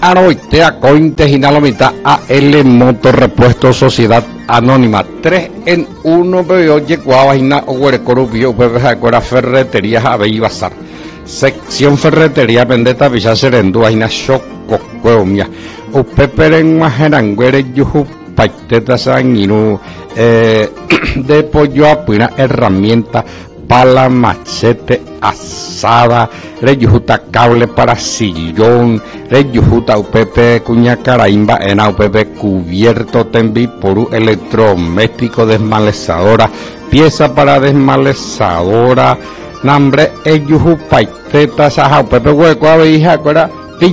Aroitea Cointe Ginalomita AL Moto Repuesto Sociedad Anónima 3 en 1 pero llegó a vaina o huerecorubio para ferretería Abey Bazar sección ferretería vendetta Villa Serendú vaina choco cueomia upeperen majeranguere yuju paiteta sanguinu de pollo a pina herramienta pala, machete, asada, reyujuta cable para sillón, reyujuta upepe cuña caraimba ena upepe cubierto tembiporu electrodoméstico desmalezadora, pieza para desmalezadora, nambre eyuju paiteta saja upepe hueco abeja acuera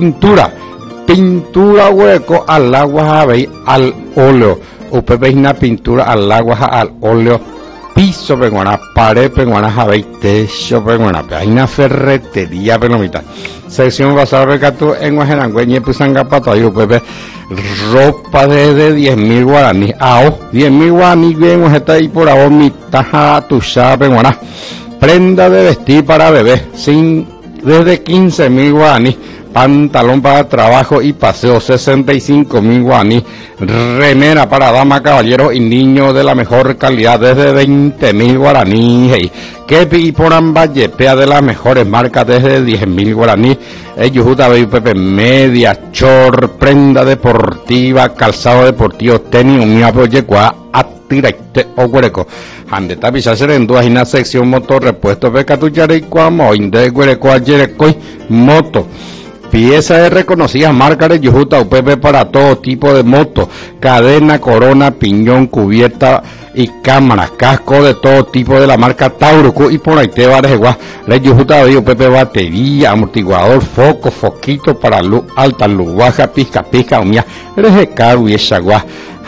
pintura hueco al agua abei al óleo, upepe una pintura al agua al óleo. Piso peguana, pared peguana, jabey, techo peguana, hay una ferretería penomita. Sección basada recatu en Guajenangüeñe, Pusangapato, y pepe, ropa de 10.000 guaraní, 10.000 guaraní, bien, está ahí por ahora, mi taja, tuya peguana. Prenda de vestir para bebé, desde 15.000 guaraní. Pantalón para trabajo y paseo 65.000 guaraní, remera para dama, caballero y niño de la mejor calidad desde 20.000 guaraní, hey. Kepi y poran vallepea de las mejores marcas desde 10.000 guaraní, yujuta pepe media, short, prenda deportiva, calzado deportivo, tenis, un yecua, atiraite o huereco. Handeta Villa Serendú hay una sección motor repuesto pecatuchare y cuamo, inde huereco ayerecoy, moto. Piezas de reconocidas marcas de Yujuta UPP para todo tipo de motos, cadena, corona, piñón, cubierta y cámara, casco de todo tipo de la marca Tauruco y por ahí te va de Yujuta UPP batería, amortiguador, foco, foquito para luz alta, luz baja, pizca, umia, rejecar y esa gua,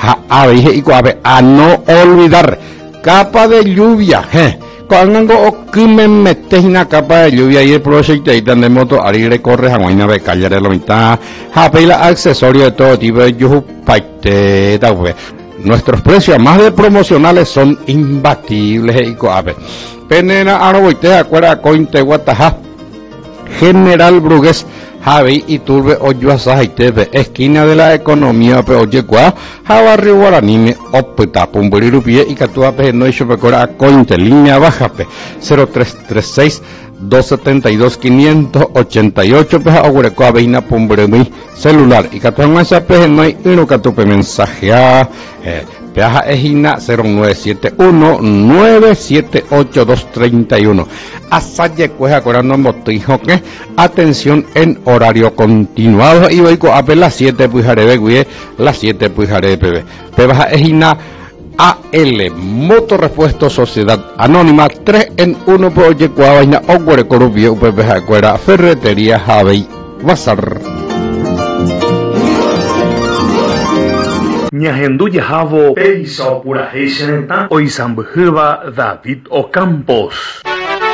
a no olvidar, capa de lluvia, cuando me metes en una capa de lluvia y el proyecto de moto, aire corre, jamoina, becalla de la mitad, japela, accesorios de todo tipo de yuju, paite, nuestros precios más de promocionales son imbatibles y coabe. Penena, Aroboitea, Cuera, Cointe, Guataja, General Brugués, Javi y Turbe Oyuasa Haitebe, esquina de la economía Peoyecua, Jabarrio Guaranime, Opeta, Pumburirupi y Catuape, no hecho pecora Cointe, línea bajape, 0336 272 588 peja Ogurecoa Veina Pumburemi celular y Catuan Machape no hay uno Catupe mensajea peaja ejina 0971 978231 asaye cueja corando motijo que atención en horario continuado y hoy a las 7 pujarebe guie las 7 pujarebe pebaja ejina AL Moto Repuesto Sociedad Anónima 3 en 1 proyecto vaina Ogüere Corubio UPPJ Cuera Ferretería Abey Bazar Ñahendu Yahavo Peiso Pura Heisenta Oisambheba David Ocampos